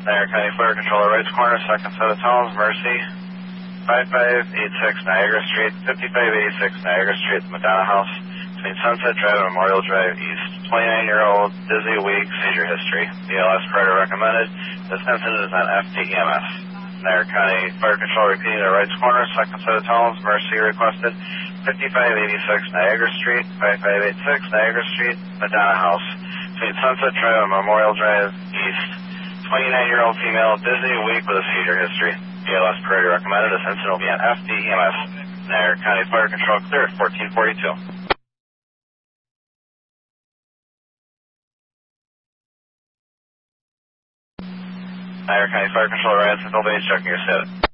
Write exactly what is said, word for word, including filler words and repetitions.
Niagara County Fire Controller, Rights Corner, second set of tones, Mercy, fifty-five eighty-six Niagara Street, fifty-five eighty-six Niagara Street, the Madonna House, between Sunset Drive and Memorial Drive East. twenty-nine-year-old, dizzy, weak, seizure history. B L S prior recommended. This incident is on F T E M S. Niagara County Fire Control repeating the Rights Corner, second set of tones, Mercy requested, fifty-five eighty-six Niagara Street, fifty-five eighty-six Niagara Street, Madonna House, between Sunset Drive and Memorial Drive East. twenty-nine-year-old female, dizzy, weak with a seizure history. B L S priority recommended. This incident will be on F D E M S. Niagara County Fire Control clear at fourteen forty-two. Niagara County Fire Control, Ryan Central Base, checking your status.